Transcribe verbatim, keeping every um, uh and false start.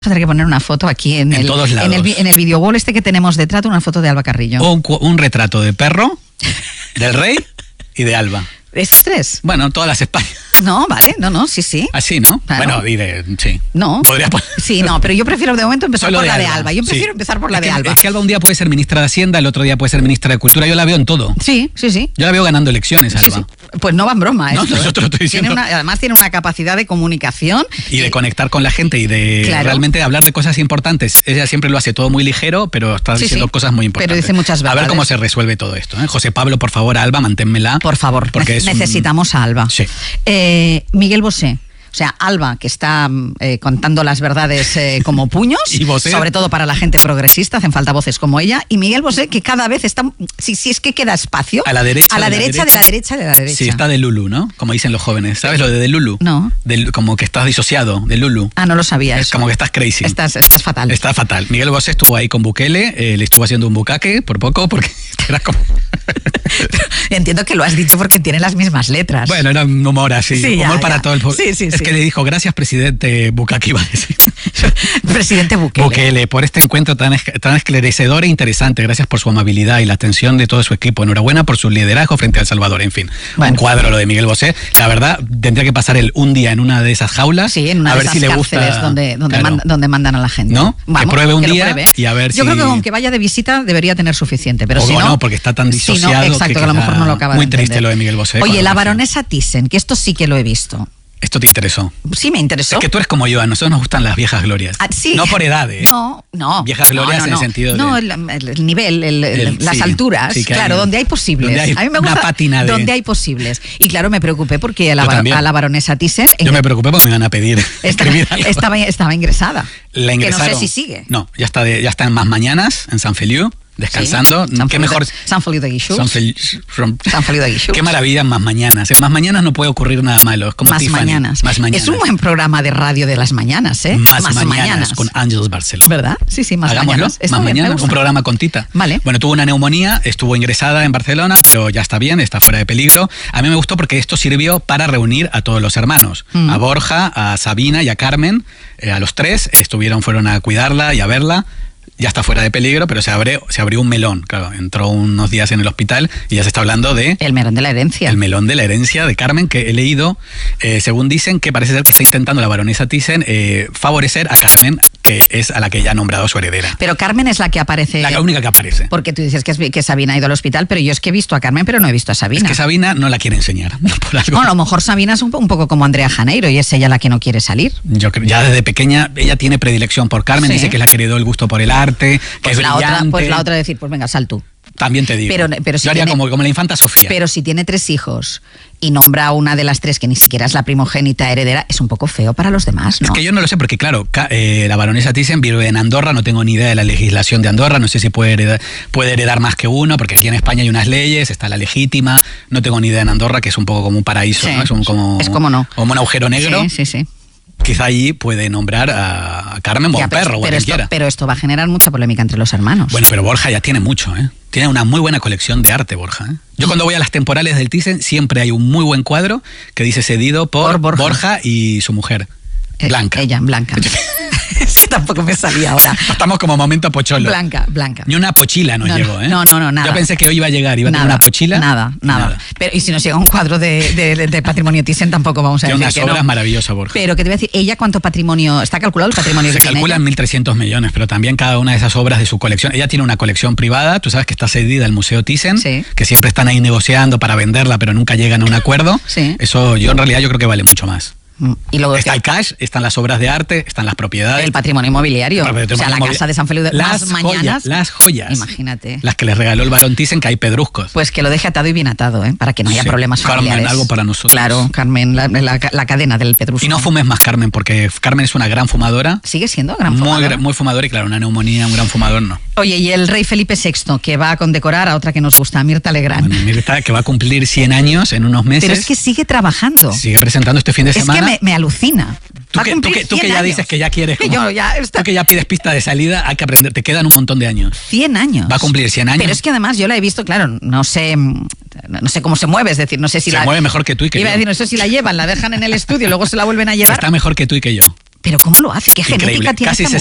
Tendré que poner una foto aquí en, en el, todos lados. En el, en el video wall este que tenemos de trato, una foto de Alba Carrillo. Un, un retrato de perro, del rey y de Alba. ¿Esos tres? Bueno, todas las Españas. No, vale, no, no, sí, sí. Así, ¿no? Claro. Bueno, y de, sí. No. Podría poner. Sí, no, pero yo prefiero de momento empezar Solo por de la de Alba. Alba. Yo prefiero Sí. empezar por la es de que, Alba. Es que Alba un día puede ser ministra de Hacienda, el otro día puede ser ministra de Cultura. Yo la veo en todo. Sí, sí, sí. Yo la veo ganando elecciones, Alba. Sí, sí. Pues no va en broma. No, esto, no, yo te lo estoy tiene diciendo. una, además tiene una capacidad de comunicación. Y de conectar con la gente y de Claro. realmente hablar de cosas importantes. Ella siempre lo hace todo muy ligero, pero está Sí, diciendo sí. cosas muy importantes. Pero dice muchas A ver verdades. cómo se resuelve todo esto. ¿eh? José Pablo, por favor, Alba, manténmela. Por favor, porque ne- es un- necesitamos a Alba. Sí. Eh, Miguel Bosé. O sea, Alba, que está eh, contando las verdades eh, como puños, Y Bosé. sobre todo para la gente progresista, hacen falta voces como ella. Y Miguel Bosé, que cada vez está, si, si es que queda espacio, A la derecha. a la de derecha, de la derecha, de la derecha. Sí, está de Lulu, ¿no? Como dicen los jóvenes. ¿Sabes lo de, de Lulu? No. Del- como que estás disociado, de Lulu. Ah, no lo sabía Es eso. como que estás crazy. Estás, estás fatal. Está fatal. Miguel Bosé estuvo ahí con Bukele, eh, le estuvo haciendo un bucaque por poco, porque era como... Entiendo que lo has dicho porque tiene las mismas letras. Bueno, era un humor así, Sí, ya, humor ya. para todo el pueblo. Sí, sí, es sí. que le dijo, gracias, presidente Bukake, iba a decir. Presidente Bukele. Bukele, por este encuentro tan, esc- tan esclarecedor e interesante. Gracias por su amabilidad y la atención de todo su equipo. Enhorabuena por su liderazgo frente a El Salvador. En fin, Bueno. un cuadro lo de Miguel Bosé. La verdad, tendría que pasar él un día en una de esas jaulas. Sí, en una a de ver esas si le cárceles gusta. donde, donde, Claro. manda- donde mandan a la gente. ¿No? Que pruebe un lo día pruebe. y a ver Yo si- creo que aunque vaya de visita debería tener suficiente, pero O si no... no, porque está tan si no, disociado exacto, que que, a lo queda mejor no lo acaba muy de triste entender. lo de Miguel Bosé, Oye, cuando la lo baronesa Thyssen, que esto sí que lo he visto. Esto te interesó. Sí me interesó. Es que tú eres como yo, a nosotros nos gustan las viejas glorias. Ah, sí. No por edad, ¿eh? No, no. Viejas no, glorias no, en no. el sentido de... No, el, el- el nivel, el- el- El- las sí, alturas, sí, que claro, hay- donde hay posibles. donde hay a mí me una gusta pátina de- donde hay posibles. Y claro, me preocupé porque a la, Yo bar- también. a la baronesa Thyssen Yo me preocupé porque me iban a pedir estaba, escribir algo. estaba, estaba ingresada. La ingresaron. Que no sé si sigue. No, ya está, de- ya está en Más Mañanas, en San Feliu, descansando. Sí. San Qué Feliu de- mejor... San Feliu de Guíxols. San Fel- from- San Feliu de Guíxols. Qué maravilla en Más Mañanas. En Más Mañanas no puede ocurrir nada malo. Es como Más Tiffany. mañanas. Más Mañanas. Es un buen programa de radio de las mañanas, ¿eh? Más, mañanas, con Ángeles Barceló. ¿Verdad? Sí, sí, más Hagámoslo, mañanas. Está más bien, me mañana, gusta. un programa con Tita. Vale. Bueno, tuvo una neumonía, estuvo ingresada en Barcelona, pero ya está bien, está fuera de peligro. A mí me gustó porque esto sirvió para reunir a todos los hermanos, Mm. a Borja, a Sabina y a Carmen, eh, a los tres, estuvieron, fueron a cuidarla y a verla. Ya está fuera de peligro, pero se abrió, se abrió un melón. Claro, entró unos días en el hospital y ya se está hablando de El melón de la herencia. el melón de la herencia de Carmen, que he leído, eh, según dicen, que parece ser que está intentando la baronesa Thyssen eh, favorecer a Carmen, que es a la que ella ha nombrado su heredera. Pero Carmen es la que aparece. La única que aparece. Porque tú dices que, es- que Sabina ha ido al hospital, pero yo es que he visto a Carmen, pero no he visto a Es Sabina. que Sabina no la quiere enseñar. Por algo. Bueno, a lo mejor Sabina es un, po- un poco como Andrea Janeiro y es ella la que no quiere salir. Yo creo, ya desde pequeña ella tiene predilección por Carmen, Sí. dice que es la que heredó el gusto por el arte, que Pues es la, otra, brillante. pues la otra decir, pues venga, sal tú. También te digo. Pero- pero si Yo haría tiene- como, como la infanta Sofía. Pero si tiene tres hijos y nombra a una de las tres que ni siquiera es la primogénita heredera, es un poco feo para los demás, ¿no? Es que yo no lo sé, porque claro, ca- eh, la baronesa Thyssen vive en Andorra, no tengo ni idea de la legislación de Andorra, no sé si puede heredar, puede heredar más que uno, porque aquí en España hay unas leyes, está la legítima, no tengo ni idea en Andorra, que es un poco como un paraíso, Sí, ¿no? Es un, como, es como no. como un agujero negro. Sí, sí, sí. Quizá allí puede nombrar a, a Carmen o a Ya, un pero, perro, o a pero quien esto, quiera. pero esto va a generar mucha polémica entre los hermanos. Bueno, pero Borja ya tiene mucho, ¿eh? Tiene una muy buena colección de arte, Borja. ¿eh? Yo cuando voy a las temporales del Thyssen siempre hay un muy buen cuadro que dice cedido por, Por Borja. Borja y su mujer, Eh, Blanca. Ella, Blanca. Es que tampoco me salía ahora. Estamos como momento pocholo. Blanca, Blanca. Ni una pochila nos No, llegó, ¿eh? no, no, no, nada. Yo pensé que hoy iba a llegar, iba a tener Nada, una pochila. Nada, nada, Pero, y si nos llega un cuadro de, de- de patrimonio Thyssen, tampoco vamos a Tiene decir unas que obras no. maravillosas, Borja. Pero que te voy a decir, ¿ella cuánto patrimonio? ¿Está calculado el patrimonio Se que tiene calculan ella? mil trescientos millones, pero también cada una de esas obras de su colección. Ella tiene una colección privada, tú sabes que está cedida al Museo Thyssen, Sí. que siempre están ahí negociando para venderla, pero nunca llegan a un acuerdo. Sí. Eso yo en realidad yo creo que vale mucho más. Mm, Y luego Está el cash, están las obras de arte, están las propiedades. el patrimonio inmobiliario. El patrimonio O sea, la inmobiliario. casa de San Feliu de Las Más Mañanas. joyas, las joyas. Imagínate. Las que les regaló el barón Thyssen, que hay pedruscos. Pues que lo deje atado y bien atado, ¿eh? Para que no haya Sí. problemas Carmen, familiares. algo para nosotros. Claro, Carmen, la, la- la cadena del pedrusco. Y no fumes más, Carmen, porque Carmen es una gran fumadora. ¿Sigue siendo gran Muy, fumadora? gra- muy fumadora y claro, una neumonía, un gran fumador no. Oye, y el rey Felipe sexto, que va a condecorar a otra que nos gusta, a Mirta Legrand. Bueno, Mirta, que va a cumplir cien años en unos meses. Pero es que sigue trabajando. Sigue presentando este fin de Es semana. que me, me alucina. Tú Va a que, tú cumplir que- tú que cien ya años. dices que ya quieres. Que como- yo ya está- Tú que ya pides pista de salida, hay que aprender. Te quedan un montón de años. cien años. Va a cumplir cien años. Pero es que además yo la he visto, claro, no sé, mm, no sé cómo se mueve, es decir, no sé si Se la... mueve mejor que tú y que Iba a yo. decir, no sé si la llevan, la dejan en el estudio, luego se la vuelven a llevar. Está mejor que tú y que yo. Pero ¿cómo lo hace? ¿Qué Increíble. genética tiene Casi esta